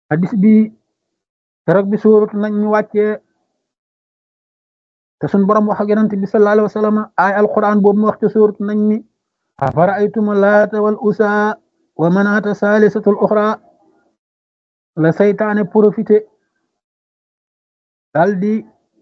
hadis bi keroog bi suuratu nañ ñu wàccee te sun borom wax ak yonent bi sallallahu alayhi wa sallam ay alquran boobu mu wax ci suuratu nañ mi afara'aytum laata wal usa wa manaata saalisatul uxra la saytaane profité daal di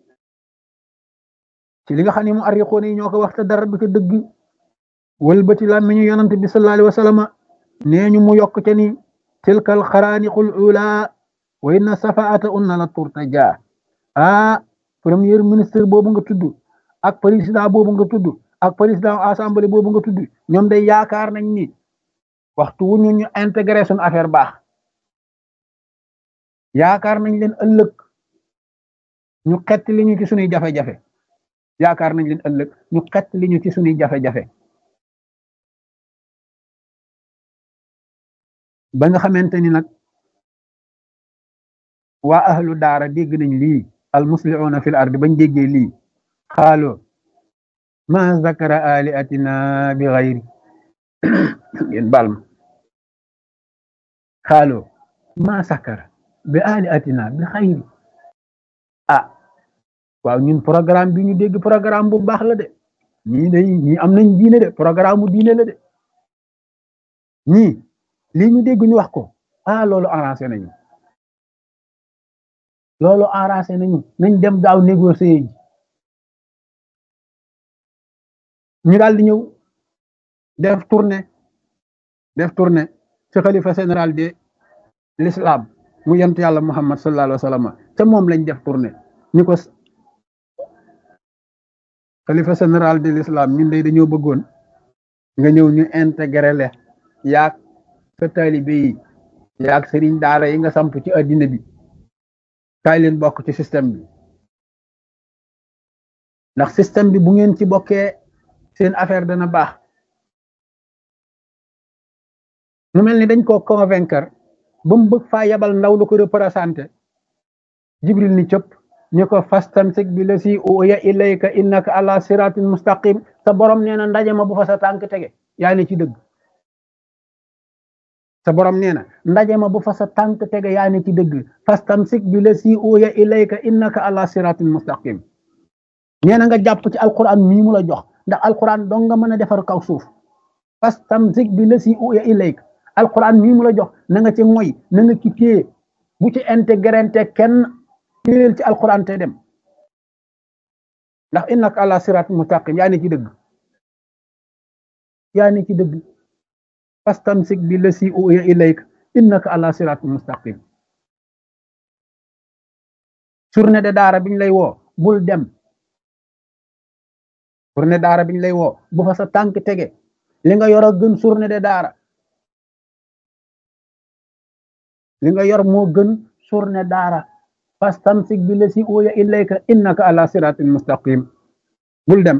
ci li nga xam ne mu arriqoon yi ñoo ko wax te dara du ca dëgg wëlbati làmmiñu yonent bi sallallahu alayhi wa sallam nee ñu mu yokk ca ni tilkal xaraaniqul ula wa inna safaata unna la turtaja premier ministre boobu nga tudd ak président boobu nga tudd ak président assemblée boobu nga tudd ñoom day yaakaar nañ ni waxtu wu ñu intégré suñu affaire baax yaakaar nañ leen ëllëg ñu xett li ñu ci suñuy jafe-jafe yaakaar nañ leen ëllëg ñu xett li ñu ci suñuy jafe-jafe ba nga xamante ni nag waa ahlu daara dégg nañ lii al muslihuuna fil ardi bañ déggee lii xaalo ma zakara aliatina bi xayri ngeen baal ma xaalo ma zakara bi aliatina bi xayri waaw ñun programme bi ñu dégg programme bu baax la de ñii am nañ diine de programme mu diine la de ñii lii ñu dégg ñu wax ko loolu arrangé nañu nañ dem gaaw négocier ji ñu daal di ñëw def tournée ci xalifa général de l'islam mu yent yàlla muhammad sallallahu alayhi wa sallam te moom lañ def tournée ñu ko xalifa général de l'islam ñun day dañoo bëggoon nga ñëw ñu intégré le yaag sa taalibe yi yaag sëriñ daara yi nga samp ci addina bi kaay leen bokk ci système bi ndax système bi bu ngeen ci bokkee seen affaire dana baax mu mel ni dañ koo convaincre ba mu bëgg faa yabal ndaw lu ko représenté jibril ni cëpp ñu ko fastamsik bi la si uya ilayka innaka ala siratin mustaqim sa borom nee na ndaje ma bu fa sa tànk tege yaa ne ci dëgg sa borom nee na ndaje ma bu fa sa tànk tege yaa ne ci dëgg fastamsik bi la si uya ilayka innaka ala siratin mustaqim nee na nga jàpp ci alquran mii mu la jox ndax alquran dong nga mën a defar kaw suuf fastamsik bi la si uya ilayka alquran mii mu la jox na nga ci moy na nga ci téye bu ci intégrante kenn téel ci alquran te dem ndax innaka ala siratin mustaqim yaa ne ci dëgg fastamsik bi la si uya ilayka innaka ala siratin mustaqim journée de daara biñ lay woo bul dem journée daara biñ lay woo bu fa sa tànk tege li nga yor a gën journée de daara li nga yor moo gën journée daara fastamsik bi la si uya ilayka innaka ala siratin mustaqim bul dem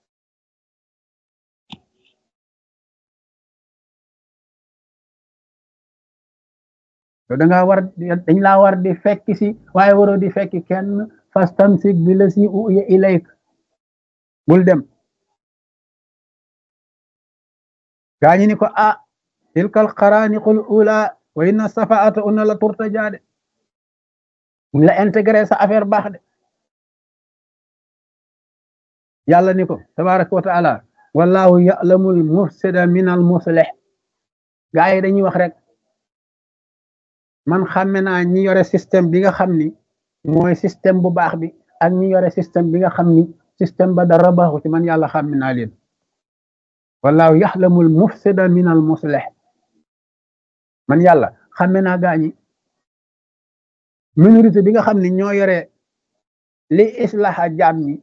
yow dañ laa war di fekk si waaye waroo di fekk kenn fastamsik bi la si uya ilayka bul dem gaañi ni ko tilkal xaraaniqul ula wa inna safaata unna la turtajaade buñ la intégré sa affaire baax de yàlla ni ko tabaraka wa taala wallahu ya'lamul mufsida min al muslih gaa yi dañuy wax rek man xàmme naa ñi yore système bi nga xam ni mooy système bu baax bi ak ñi yore système bi nga xam ni système ba dara baaxu ci man yàlla xàmme naa leen wallahu yaxlamul mufsida min al muslih man yàlla xàmme naa gaañi minorité bi nga xam ni ñoo yore li islaha jaam ñi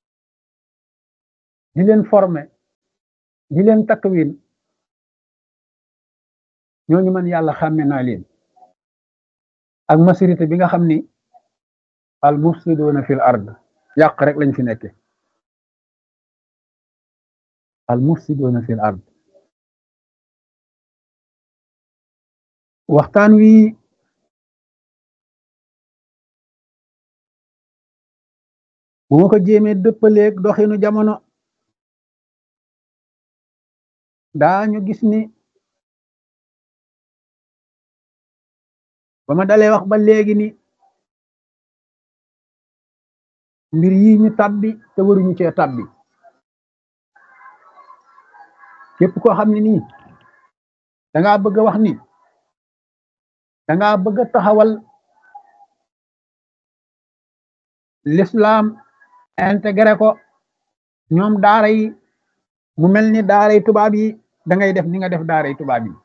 di leen former di leen takwin ñooñu man yàlla xàmme naa leen ak majorité bi nga xam ni al mufsiduna fil ard yàq rek lañ fi nekke al mufsiduna fil ard waxtaan wi bu ma ko jéemee dëppaleeg doxinu jamono daañu gis ni ba ma dalee wax ba léegi ni mbir yi ñu tabbi te waruñu cee tabbi képp koo xam ne nii da ngaa bëgg a wax ni da ngaa bëgg a taxawal l'islam intégré ko ñoom daara yi mu mel ni daara yi tubaab yi da ngay def ni nga def daara yi tubaab yi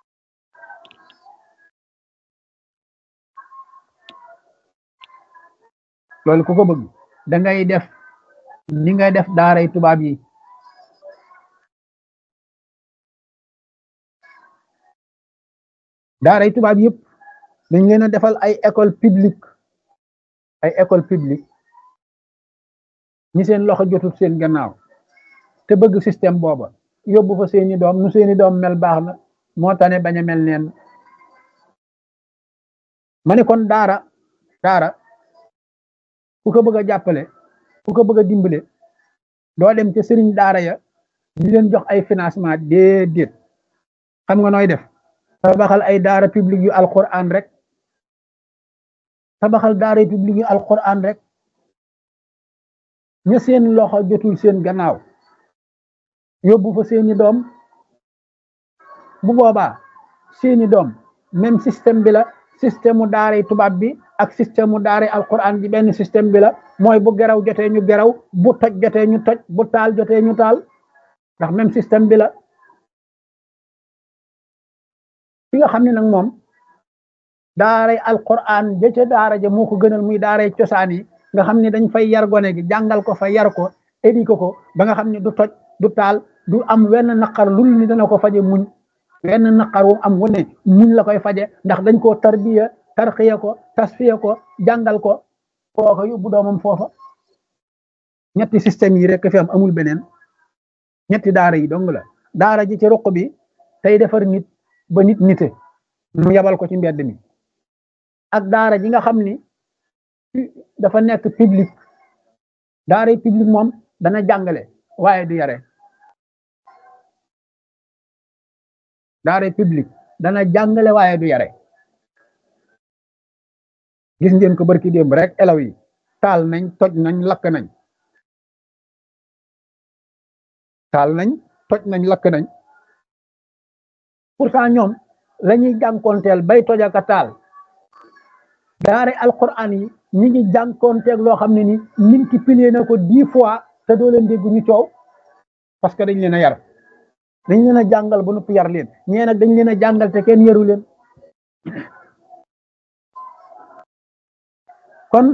loolu ku ko bëgg da ngay def ni nga def daara yi tubaab yi daara yi tubaab yëpp dañ leen a defal ay école publique ñi seen loxo jotul seen gannaaw te bëgg système booba yóbbu fa seeni doom nu seeni doom mel baax na moo tane bañ a mel neen ma ne kon daara ku ko bëgg a jàppale ku ko bëgg a dimbale doo dem ca sëriñ daara ya di leen jox ay financement déedéet xam nga nooy def tabaxal ay daara publique yu alquran rek tabaxal daara publique yu alquran rek ña seen loxo jotul seen gannaaw yóbbu fa seeni doom bu boobaa seeni doom même système bi la système mu daaray tubaab bi ak système mu daaray alquran bi benn système bi la mooy bu geraw jotee ñu geraw bu toj jotee ñu toj bu taal jotee ñu taal ndax même système bi la ki nga xam ne nag moom daaray alquran ja ca daara ja moo ko gënal muy daaray cosaan yi nga xam ne dañ fay yar gone gi jàngal ko fa yar ko éduquer ko ba nga xam ne du toj du taal du am wenn naqar lul ni dana ko faje muñ wenn naqar wu am wu ne muñ la koy faje ndax dañ koo tarbiya tarxiya ko tasfiya ko jàngal ko kooka yóbbu doomam foofa ñetti système yi rek fi am amul beneen ñetti daara yi dong la daara ji ci ruq bi tey defar nit ba nit nite mu yabal ko ci mbedd mi ak daara ji nga xam ni dafa nekk public daara yi public moom dana jàngale waaye du yare daara public dana jàngale waaye du yare gis ngeen ko barki démb rek elaw yi taal nañ toj nañ lakk nañ taal nañ toj nañ lakk nañ pourtant ñoom la ñuy jànkoonteel bay toj ak a taal daara alquran yi ñi ngi jànkoonteeg loo xam ne ni multiplier na ko 10 fois te doo leen dégg ñu coow parce que dañ leen a yar dañ leen a jàngal ba noppi yar leen ñee nag dañ leen a jàngal te kenn yaru leen kon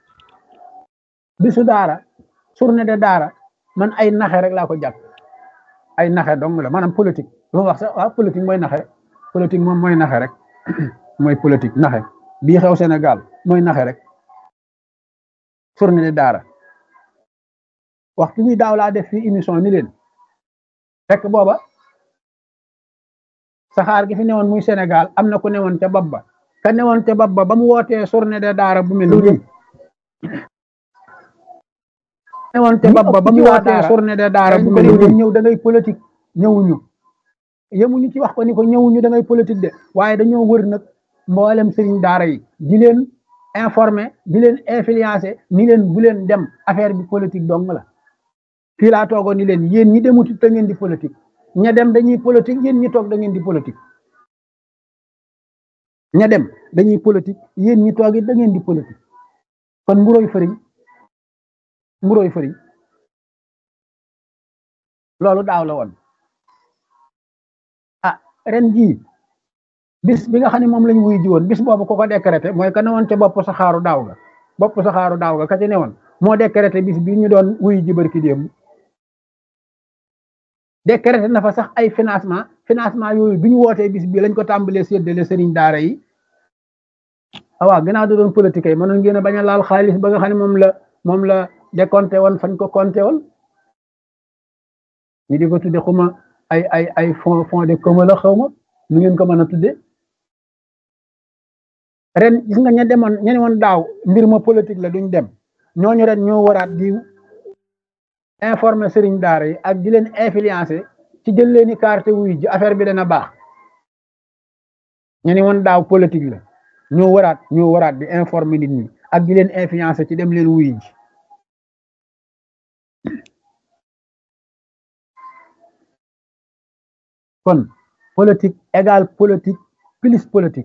bisu daara journée de daara man ay naxe rek laa ko jàpp ay naxe dong la maanaam politique lu ma wax sax waaw politique mooy naxe politique moom mooy naxe rek mooy politique naxe bii xew Sénégal mooy naxe rek journée de daara waxtu bi daaw laa def fii émission ni leen fekk booba saxaar gi fi newoon muy Sénégal am na ku newoon ca bopp ba ka newoon ca bopp ba ba mu wootee journée de daara bu mel nii newoon ca bopp ba ba mu wootee journée de daara bu mel nii ñëw da ngay politique ñëwuñu yemuñu ci wax ko ni ko ñëwuñu da ngay politique de waaye dañoo wër nag mboolem sëriñ daara yi di leen informer di leen influencer ni leen bu leen dem affaire bi politique dong la fii laa toogoon ni leen yéen ñi demuti da ngeen di politique ña dem dañuy politique yéen ñi toog da ngeen di politique ña dem dañuy politique yéen ñi toog it da ngeen di politique kon mburoy fëriñ loolu daaw la woon ah ren jii bis bi nga xam ne moom lañ wuy ji woon bis boobu ko décrété mooy ka ne woon ca bopp saxaaru daaw ga ka ci ne woon moo décrété bis bi ñu doon wuy ji barki démb décrété na fa sax ay financement yooyu bi ñu wootee bis bi lañ ko tàmbalee séddale sëriñ daara yi waaw gannaaw da doon politique yi mënoon ngeen a bañ a laal xaalis ba nga xam ne moom la décompté woon fañ ko compté woon ñu di ko tudde xuma ay fond de commun la xaw ma nu ngeen ko mën a tudde ren gis nga ña ne woon daaw mbir ma politique la duñ dem ñooñu ren ñoo waraat di informer sëriñ daara yi ak di leen influencer ci jël leeni carte wuy ji affaire bi dana baax ñu ne woon daaw politique la ñoo waraat di informer nit ñi ak di leen influencer ci dem leen wuy ji kon politique égale politique plus politique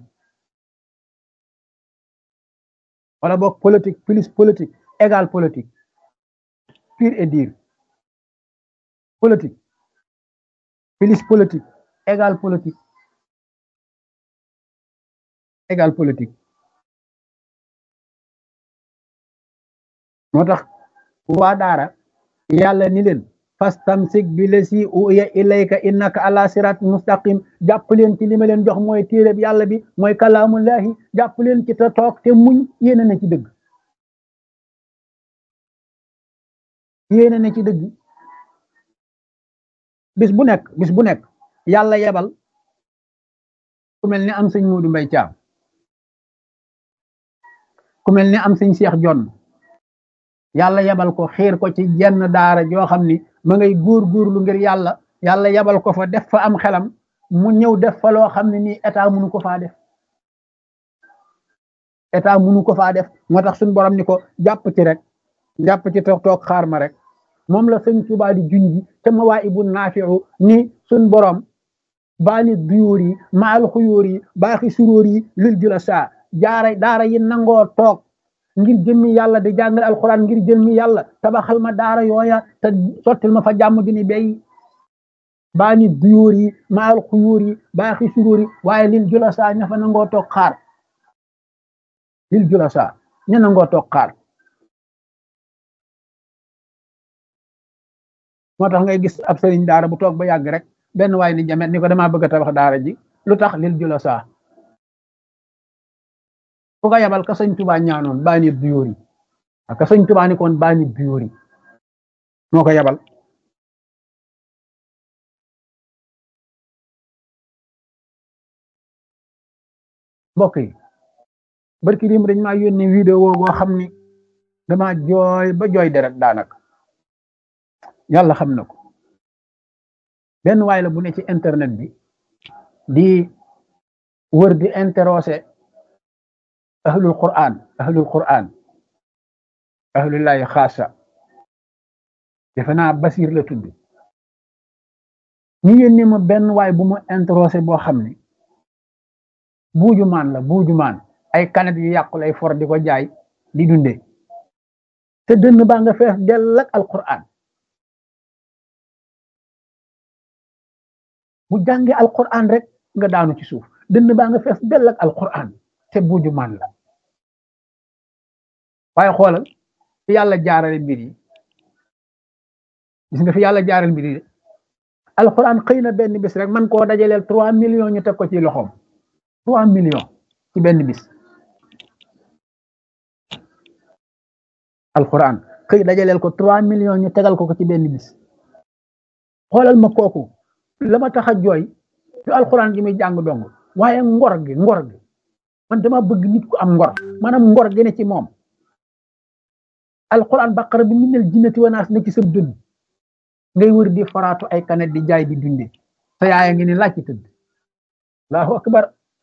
wala boog politique plus politique égale politique pure et dire politique plus politique égale politique égale politique moo tax waa daara yàlla ni leen fastamsik bi lasi uya ilayka innaka ala sirat mustaqim jàpp leen ci li ma leen jox mooy téereb yàlla bi mooy kalaamullahi jàpp leen ci te toog te muñ yéene na ci dëgg yéene na ci dëgg bis bu nekk yàlla yebal ku mel ni am sëñ Muudu Mbay Caam ku mel ni am sëñ Seex Jonn yàlla yebal ko xiir ko ci jenn daara joo xam ni ma ngay góorgóorlu ngir yàlla yebal ko fa def fa am xelam mu ñëw def fa loo xam ne nii état mënu ko faa def état mënu ko faa def moo tax suñu borom ni ko jàpp ci toog xaar ma rek moom la sëñ Tuubaa di junji te Mawaahibu Naafi'u ni suñu borom baani duyóor yi maal xuyóor yi baaxi suróor yi lil jula saa daara yi nangoo toog ngir jëmmi yàlla di jàngal alquran ngir jëmmi yàlla tabaxal ma daara yooya te sottil ma fa jàmm gi ni béy baani duyóor yi maal xuyóor yi baaxi suróor yi waaye lil jula saa ña fa nangoo toog xaar lil jula saa ña nangoo toog xaar moo tax ngay gis ab sëriñ daara bu toog ba yàgg rek benn waay ni jamet ni ko damaa bëgg a tabax daara ji lu tax lil jula saa ku ko yabal ka sëñ Tuubaa ñaanoon baani duyóor yi ka sëñ Tuubaa ni koon baani duyóor yi moo ko yabal mbokk yi barki dim dañ maa yónni vidéo boo xam ni dama jooy ba jooy deret daanaka yàlla xam na ko benn waay la bu ne ci internet bi di wër di interroger ahlul quran ahlullahi xaasa defe naa Basir la tudd ñu yónni ma benn waay bu mu interroger boo xam ne buujumaan ay kanet yu yàqu lay for di ko jaay di dunde te dënn baa nga fees dell ak alquran bu jànge alquran rek nga daanu ci suuf dënn baa nga fees dell ak alquran te buujumaan la waaye xoolal fi yàlla jaarale mbir yi gis nga fi yàlla jaarale mbir yi alquran xëy na benn bis rek man koo dajaleel 3 millions ñu teg ko ci loxoom 3 millions ci benn bis alquran xëy dajaleel ko 3 millions ñu tegal ko ci benn bis xoolal ma kooku la ma tax a jooy du alquran gi muy jàng dong waaye ngor gi man dama bëgg nit ku am ngor maanaam ngor gi ne ci moom alquran baqara bi minal jinnati wa naas ne ci sa dënn ngay wër di faraatu ay kanet di jaay di dunde sa yaaya ngi ni laaj ci tëdd allahu akbar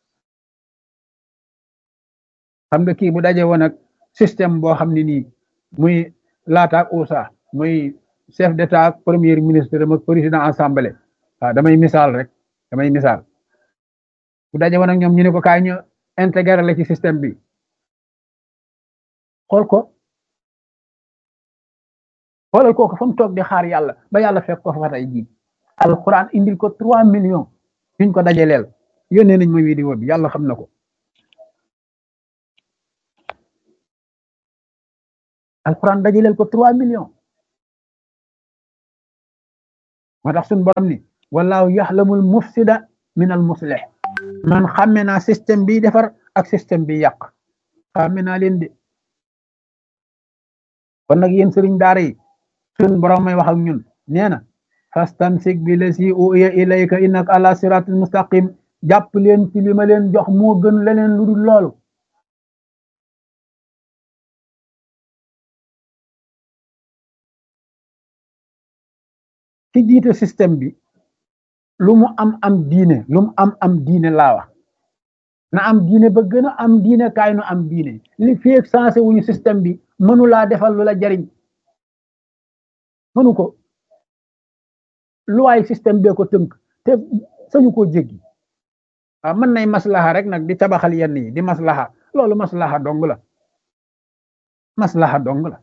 xam nga kii bu daje woon ak système boo xam ne nii muy laataak USA muy chef d'état ak premier ministre ak président assemblée waaw damay misaal bu daje woon ak ñoom ñu ne ko kaay ñu intégré la ci système bi xoolal kooku fa mu toog di xaar yàlla ba yàlla fekk ko fa tey jii alquran indil ko 3 millions yuñ ko dajaleel yónnee nañ ma vidéo bi yàlla xam na ko alquran dajaleel ko 3 millions moo tax suñu borom ni wallahu yaxlamul mufsida min al muslih man xàmme naa système bi defar ak système bi yàq xàmme naa leen de kon nag yéen sëriñ daara yi suñu borom may wax ak ñun nee na fastamsik bi lasi uya ilayka innaka ala siratul mustaqim jàpp leen ci li ma leen jox moo gën leneen lu dul loolu ci jiite système bi lu mu am am diine laa wax na am diine ba gën a am diine kaay nu am diine li fi ak sensé wuñu système bi mënu laa defal lu la jariñ mënu ko luwaay système bee ko tënk te sañu koo jéggi waaw mën nay maslaha rek nag di tabaxal yenn yi di maslaha loolu maslaha dong la maslaha dong la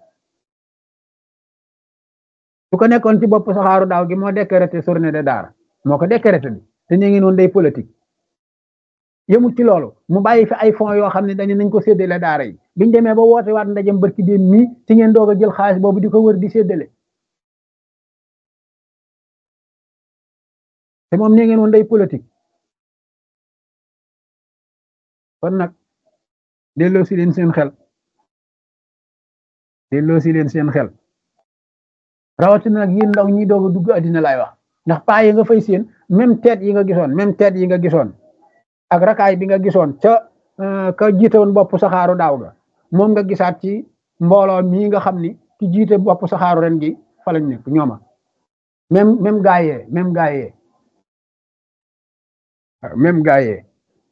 su ko nekkoon ci bopp saxaaru daaw gi moo décrété journée de daara moo ko décrété bi te ñu ngi noonu day politique yëmut ci loolu mu bàyyi fi ay fonds yoo xam ne dañu nañ ko séddale daara yi biñ demee ba woote waat ndajem barki déen nii ci ngeen doog a jël xaalis boobu di ko wër di séddale te moom nee ngeen woon day politique kon nag delloo si leen seen xel delloo si leen seen xel rawatina nag yéen ndaw ñi doog a dugg addina laay wax ndax paa yi nga fay seen même tête yi nga gisoon même tête yi nga gisoon ak rakaay bi nga gisoon ca ka jiite woon bopp saxaaru daaw ga moom nga gisaat ci mbooloo mii nga xam ni ki jiite bopp saxaaru ren gi fa lañ nekk ñooma même gaayee même gaayee même gaayee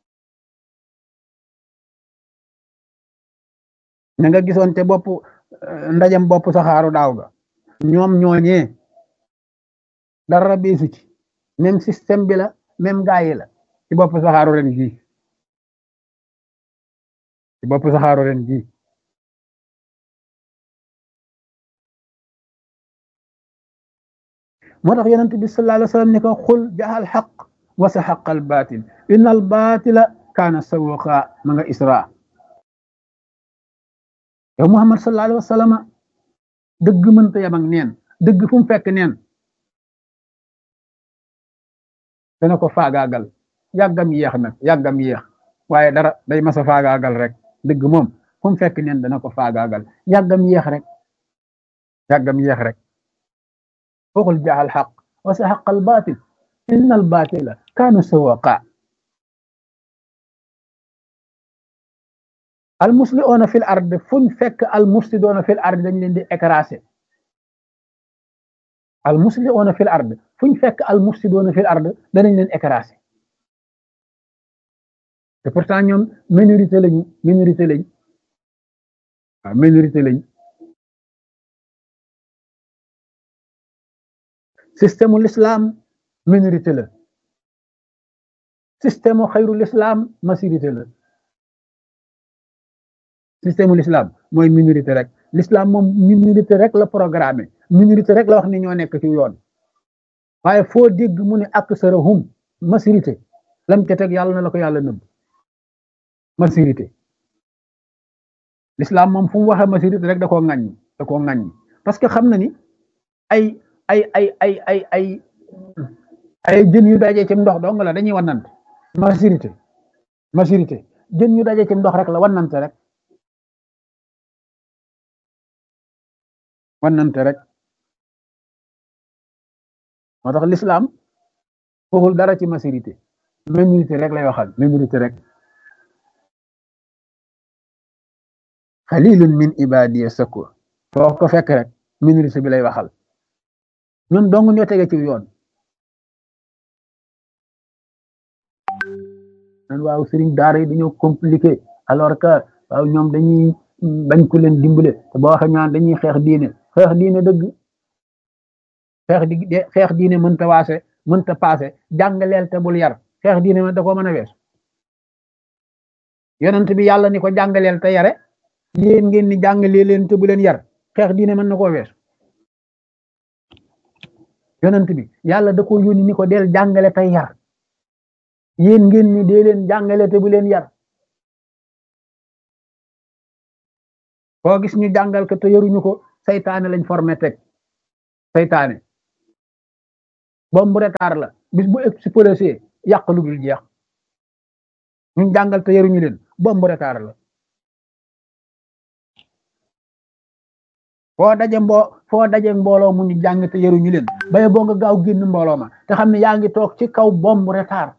na nga gisoon te bopp ndajam bopp saxaaru daaw ga ñoom ñooñee dara beesu ci même système bi la même gaayee la ci bopp saxaaru ren gi ci bopp saxaaru ren gi moo tax yonent bi sallallahu alayhi wa sallam ne ko xul jaxal xaq wa saxaqa al batil inna al batila kaana sawaqa ma nga isra yow Muhammad sallallahu alayhi wa sallam dëgg mënta yam ak neen dëgg fu mu fekk neen dana ko faagaagal yàggam yéex nag yàggam yéex waaye dara day masa faagaagal rek dëgg moom fu mu fekk neen dana ko faagaagal yàggam yéex rek yàggam yéex rek waxul jaxal xaq wa saxaqa al batil inna al batila kaana sawaqa al musliuna fil ard fuñ fekk al mufsiduna fil ard dañ leen di écraser al musliuna fil ard fuñ fekk al mufsiduna fil ard danañ leen écraser te pourtant ñoom minorité lañu minorité lañ waaw minorité lañ système l'islam minorité la système xayrul islam majorité la système l'islam mooy minorité rek l'islam moom minorité rek la programmé minorité rek la wax ni ñoo nekk ci yoon waaye foo dégg mu ne aksarahum majorité lam ca teg yàlla na la ko yàlla nëbb majorité l'islam moom fu mu waxee majorité rek da koo ŋàññi da koo ŋàññi parce que xam na ni ay jën yu dajee ci ndox dong la dañuy wannante majorité majorité jën yu dajee ci ndox rek la wannante rek wannante rek moo tax l'islam waxul dara ci majorité minorité rek lay waxal minorité rek xalilun min ibadiya sakur foo ko fekk rek minorité bi lay waxal ñoom dong ñoo tege ci yoon nan waaw sëriñ daara yi dañoo compliqué alors que waaw ñoom dañuy bañ ku leen dimbale te boo waxee ñaan dañuy xeex diine dëgg xeex diine mënta paase jàngaleel te bul yar xeex diine mën da koo mën a wees yonent bi yàlla ni ko jàngaleel te yare yéen ngeen ni jàngalee leen te bu leen yar xeex diine mën na koo wees yonent bi yàlla da ko yónni ni ko del jàngale tey yar yéen ngeen ni dee leen jàngale te bu leen yar koo gis ñu jàngal ko te yaruñu ko saytaane lañ formé teg saytaane bombu retard la bis bu explosé yàq lu dul jeex ñu jàngal te yaruñu leen bombu retard la foo daje mbooloo mu ñu jàng te yaruñu leen baye boo nga gaaw génn mbooloo ma te xam ne yaa ngi toog ci kaw bombu retard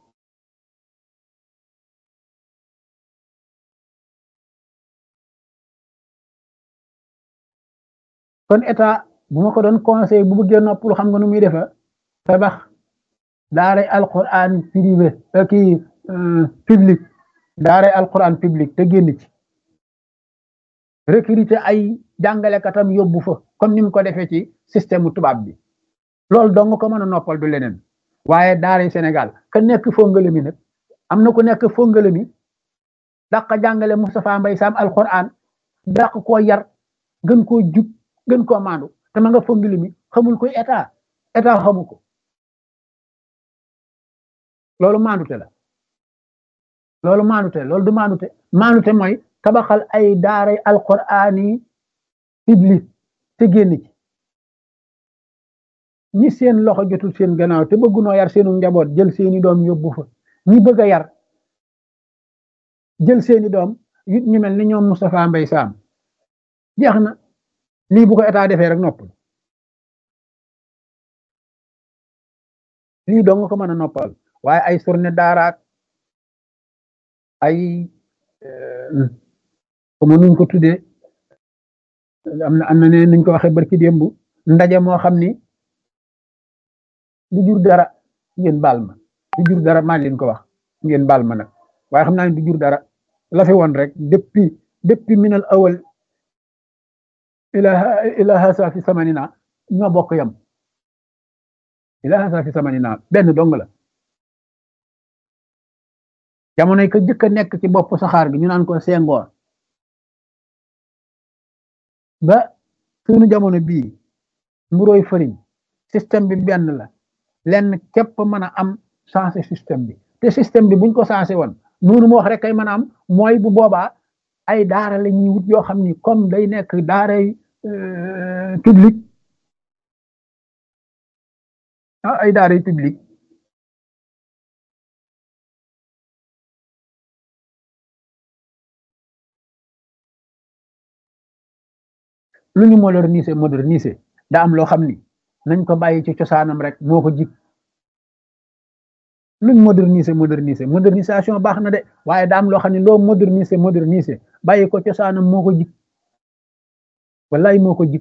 kon état bu ma ko doon conseil bu bëggee noppalu xam nga nu muy defa tabax daaray alquran privé kii public daara alquran public te génn ci recruter ay jàngalekatam yóbbu fa comme ni mu ko defee ci système tubaab bi loolu dong ko mën a noppal du leneen waaye daara Sénégal ka nekk fongale mi nag am na ku nekk fongale mi dàq jàngale Moustapha Mbaye Sam alquran dàq koo yar gën koo jub gën koo maandu te ma nga fongale mi xamul koy état xamu ko loolu maandute la loolu maandute loolu du maandute mooy tabaxal ay daaray alquran yi public te génn ci ñi seen loxo jotul seen gannaaw te bëggunoo yar seenu njaboot jël seeni doom yóbbu fa ñi bëgg a yar jël seeni doom yu ñu mel ni ñoom Moustapha Mbaye Sam jeex na lii bu ko état defee rek noppal lii dong ko mën a noppal waaye ay surne daaraak ay comme nuñ ko tuddee am na ne nuñ ko waxee barki démb ndaje moo xam ni du jur dara ngeen baal ma du jur dara maa leen ko wax ngeen baal ma nag waaye xam naa ne du jur dara la fi woon rek depuis minal awal ila hasa fi samanina ñoo bokk yam ila hasa fi samanina benn dong la jamonoy ko jëkk a nekk ci bopp saxaar gi ñu naan ko Senghor ba suñu jamono bii mburoy fëriñ système bi benn la lenn képp mën a am changé système bi te système bi buñ ko changé woon noonu mu wax rek kay mën a am mooy bu boobaa ay daara la ñuy wut yoo xam ni comme day nekk daaray public ay daaray public lu ñu moderniser daa am loo xam ni nañ ko bàyyi ci cosaanam rek moo ko jik luñ modernisation baax na de waaye daa am loo xam ne loo moderniser bàyyi ko cosaanam moo ko jik wallaay moo ko jik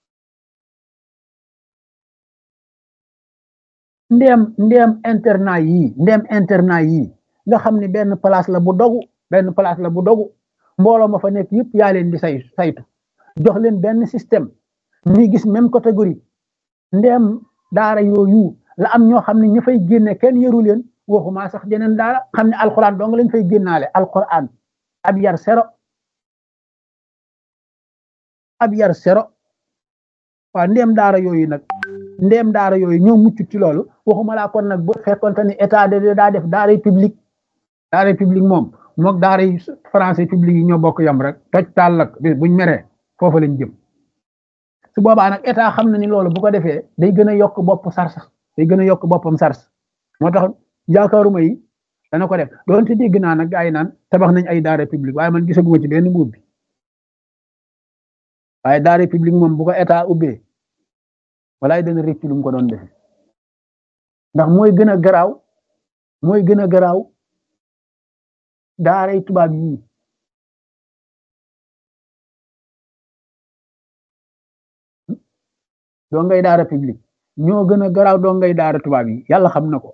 ndeem internat yii nga xam ne benn place la bu dogu mbooloo ma fa nekk yëpp yaa leen di saytu jox leen benn système ñuy gis même catégorie ndeem daara yooyu la am ñoo xam ne ñu fay génne kenn yëru leen waxuma sax jeneen daara xam ne alquran dong lañ fay génnaale alquran ab yar sero waaw ndeem daara yooyu ñoo mucc ci loolu waxuma laa kon nag bu fekkonte ni état de daa def daaray public moom mook daaray français public yi ñoo bokk yam rek toj taal lak buñ meree foofa lañ jëm su boobaa nag état xam na ni loolu bu ko defee day gën a yokk boppam sars moo tax yaakaaruma yi dana ko def doonte dégg naa nag gaa yi naan tabax nañ ay daara public waaye man gisaguma ci benn mbuub bi waaye daara public moom bu ko état ubbee walaay dana rëcc lu mu ko doon defe ndax mooy gën a garaaw daaray tubaab yii doo ngay daara public ñoo gën a garaaw doo ngay daara tubaab yi yàlla xam na ko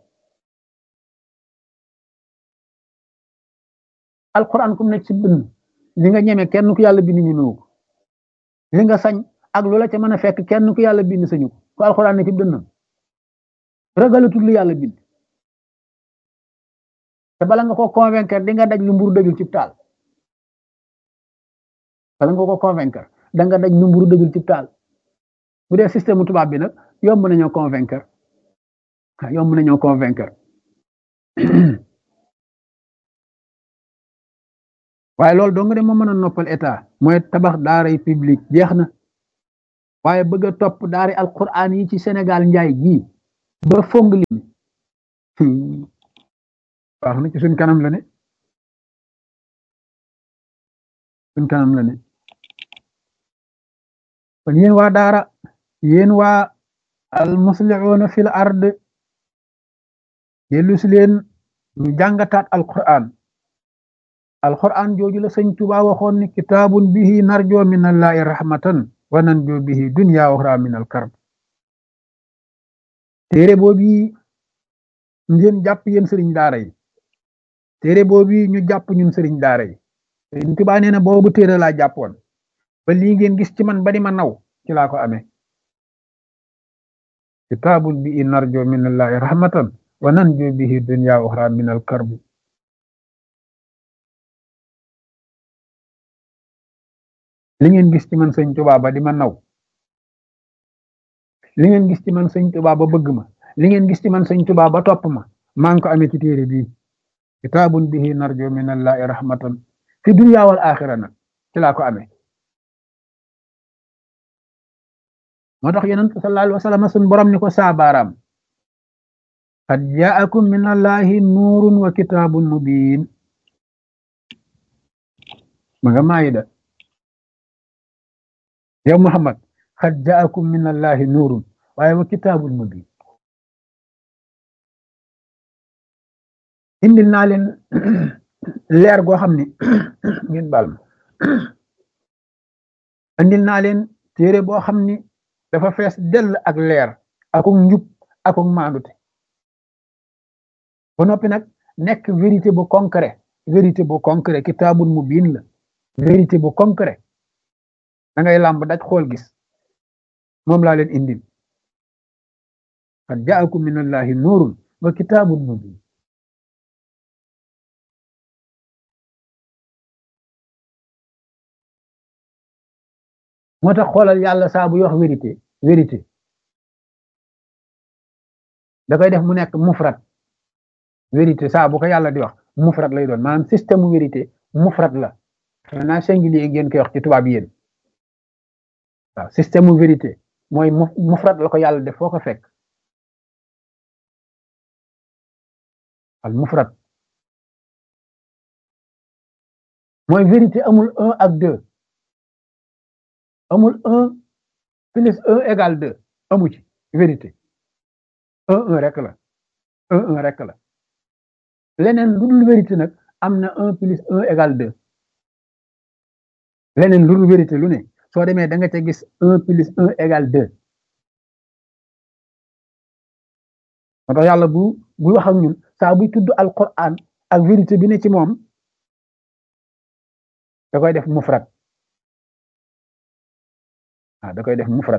alquran kum nekk ci dënn li nga ñeme kenn ku yàlla bind ñemewu ko li nga sañ ak lu la ca mën a fekk kenn ku yàlla bind sañu ko alquran ne ci dënnam ragalatul lu yàlla bind te bala nga ko convaincre di nga daj lu mburu dëjul ci taal da nga daj lu mburu dëjul ci taal bu dee système tubaab bi nag yomb nañoo convaincre waaye loolu dong de moo mën a noppal état mooy tabax daaray public jeex na waaye bëgg a topp daari alquran yi ci Sénégal njaay gii ba fong li wax na ci suñ kanam la ne kon yéen waa daara yéen waa al muslihuuna fil ard dellu si leen ñu jàngataat alquran jooju la sëñ Tuubaa waxoon ni kitaabun bihi narjo min allahi rahmatan wa nanjo bihi dunya wa uxra min al karb téere boobu ngeen jàpp yéen sëriñ daara yi téere boobu ñu jàpp ñun sëriñ daara yi Sëriñ Tuubaa nee na boobu téere laa jàppoon ba lii ngeen gis ci man ba di ma naw ci laa ko amee kitaabun bi narjo minallahi rahmatan wa nanjo bihi dunya uxra min al karbi li ngeen gis ci man sëñ Tuubaa ba di ma naw li ngeen gis ci man sëñ Tuubaa ba bëgg ma li ngeen gis ci man sëñ Tuubaa ba topp ma maa ngi ko amee ci téere bii kitaabun bihi narjo minallahi rahmatan fi dunya wal axira nag ci laa ko amee moo tax yonent sallallahu alayhi wa sallam sun borom ni ko saabaaraam qad jaakum min allahi nuurun wa kitaabun mubiin ma nga maayida yow Muhammad qad jaakum min allahi nuurun waaye wa kitaabun mubiin indil naa leen leer goo xam ni ngeen baal ma indil naa leen téere boo xam ni dafa fees dell ak leer akuk njub akuk maandute ba noppi nag nekk vérité bu concret kitaabun mubiin la vérité bu concret da ngay làmb daj xool gis moom laa leen indil qad jaakum min allahi nuurun wa kitaabun mubiin moo tax xoolal yàlla saa bu wax vérité da koy def mu nekk mufrat vérité saa bu ko yàlla di wax mufrat lay doon maanaam système mu vérité mufrat la xanaa singulier ngeen koy wax ci tubaab yéen waaw système mu vérité mooy mufrat la ko yàlla def foo ko fekk al mufrat mooy vérité amul un ak deux amul un plus un égale deux amu ci vérité un rek la un rek la leneen lu dul vérité nag am na un plus un égale deux leneen lu dul vérité lu ne soo demee da nga ca gis un plus un égale deux moo tax yàlla bu wax ak ñun saa buy tudd alquran ak vérité bi ne ci moom da koy def mufrat da koy def mufrat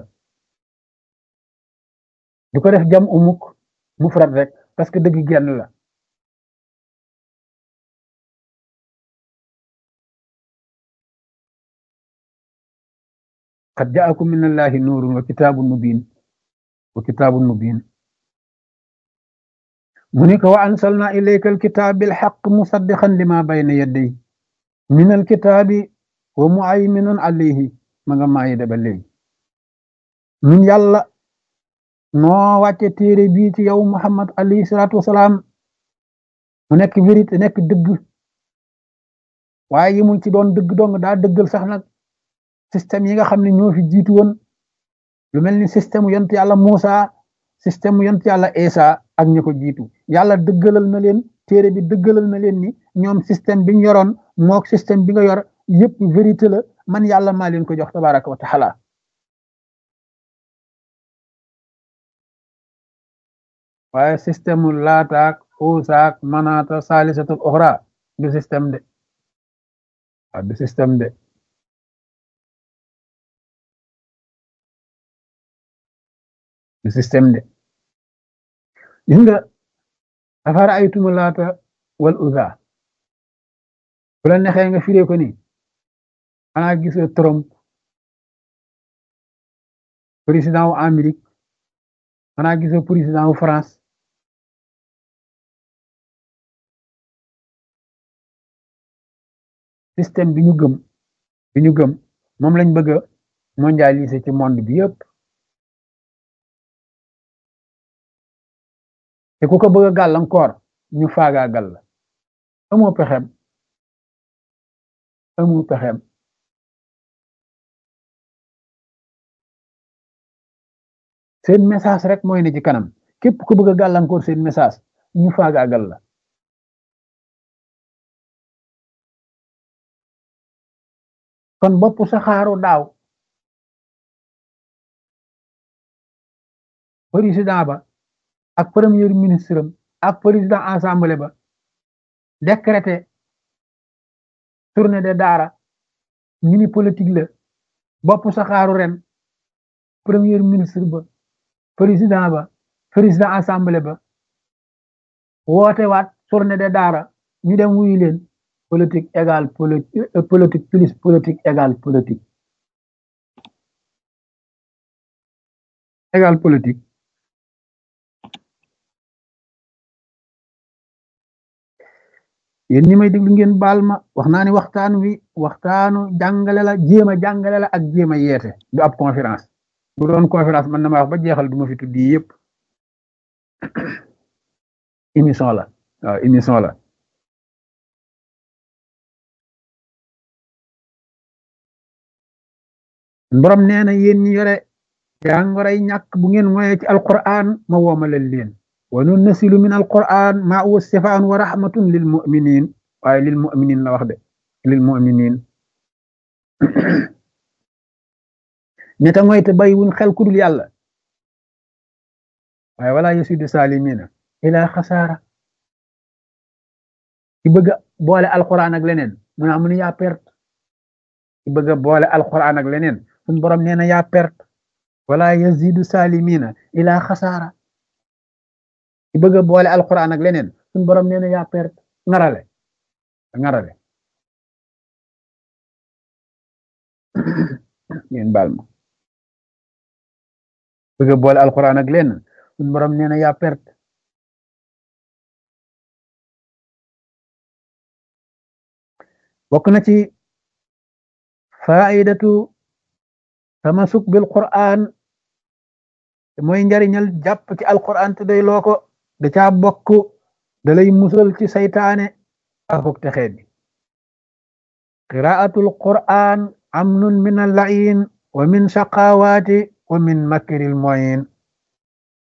du ko def jam umuk mufrat rek parce que dëgg genn la qad jaakum min allahi nuurun wa kitaabun mubiin mu ni ko wa ansalna ilayka alkitaab bilxaq musaddiqan lima bayna yadday min alkitaabi wa muayminun alayhi ma nga maayida ba léegi ñun yàlla noo wàcce téere bii ci yow Muhammad alayhi salaatu wasalaam mu nekk vérité nekk dëgg waaye yimul ci doon dëgg dong daa dëggal sax nag système yi nga xam ne ñoo fi jiitu woon lu mel ni système yont yàlla Muusa système yont yàlla Isa ak ñi ko jiitu yàlla dëggalal na leen téere bi dëggalal na leen ni ñoom système bi ñu yoroon mook système bi nga yor yépp vérité la man yàlla maa leen ko jox tabaraka wa taala waaye système mu laataak uusaak manaata saalisatul oxra du système de du système de du système de gis nga afara aytumu laata wal uza bu la nexee nga firee ko ni xanaa gisoo Trump président wu Amérique xanaa gisoo président wu France système bi ñu gëm moom lañ bëgg a mondialiser ci monde bi yëpp te ku ko bëgg a gàllankoor ñu faagaagal la amoo pexem seen message rek mooy ne ci kanam képp ku bëgg a gàllankoor seen message ñu faagaagal la kon bopp saxaaru daaw président ba ak premier ministre am ak président assemblée ba décrété tournée de daara ñu ni politique la bopp saxaaru ren premier ministre ba président assemblée ba woote waat tournée de daara ñu dem wuyu leen politique égale politique plus politique égale politique égale politique yéen ñi may déglu ngeen baal ma wax naa ni waxtaan wi waxtaanu jàngale la jéem a jàngale la ak jéem a yeete du ab conférence bu doon conférence man na ma wax ba jeexal du ma fi tuddi yëpp émission la waaw émission la borom nee na yéen ñi yore jàngoroy ñàkk bu ngeen moyee ci alquran ma woomalal leen wa nunnasilu min alquran ma huwa sifaan wa rahmatun lil muminin waaye lil muminin la wax de lil muminin ñeta ngoy te bàyyiwuñ xel ku dul yàlla waaye wala yasidu salimina ila xasaara ci bëgg a boole alquran ak leneen mu naa mu ne yaa perte ci bëgg a boole alquran ak leneen suñ borom nee na yaa perte wala yazidu salimina ila xasaara ci bëgg a boole alquran ak leneen suñ borom nee na yaa perte ngarale ngeen baal ma bëgg a boole alquran ak leneen suñ borom nee na yaa perte bokk na ci faidatu tamasuk bil quran mooy njariñal jàpp ci alquran te day loo ko da caa bokk da lay musal ci saytaane akuk texee bi qiraatul quran amnun min al-lain wa min shaqawaati wa min makril mu'in